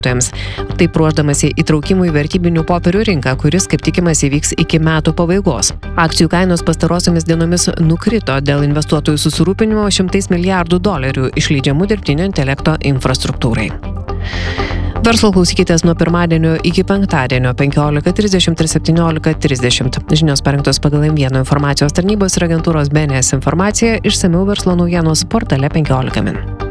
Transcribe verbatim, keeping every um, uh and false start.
taip ruošdamasi įtraukimui į vertybinių popierių rinką, kuris, kaip tikimasi, vyks iki metų pabaigos. Akcijų kainos pastarosiomis dienomis nukrito dėl investuotojų susirūpinimo šimtais milijardų dolerių išleidžiamų dirbtinio intelekto infrastruktūrai. Verslo klausykitės nuo pirmadienio iki penktadienio penkiolika trisdešimt ir septyniolika trisdešimt. Žinios parengtos pagal M vienas informacijos tarnybos ir agentūros B N S informaciją, išsamiau verslo naujienos portale penkiolika min.